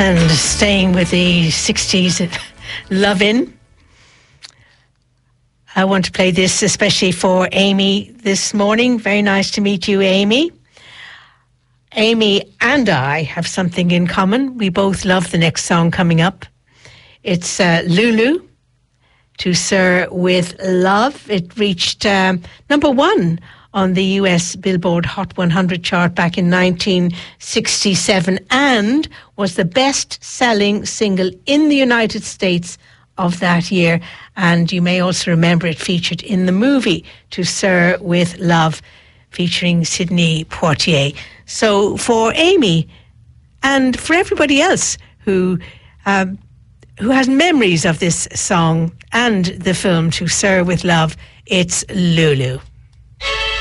And staying with the 60s love-in, I want to play this especially for Amy this morning. Very nice to meet you, Amy. Amy and I have something in common. We both love the next song coming up. It's Lulu, To Sir With Love. It reached number one on the US Billboard Hot 100 chart back in 1967 and was the best-selling single in the United States of that year. And you may also remember it featured in the movie To Sir With Love, featuring Sidney Poitier. So for Amy and for everybody else who has memories of this song and the film To Sir With Love, it's Lulu.